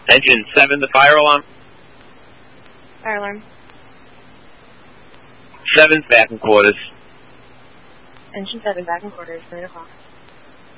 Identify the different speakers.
Speaker 1: Engine 7, the fire alarm.
Speaker 2: Fire alarm.
Speaker 1: 7's back in quarters.
Speaker 2: Engine 7, back in quarters, 9 o'clock.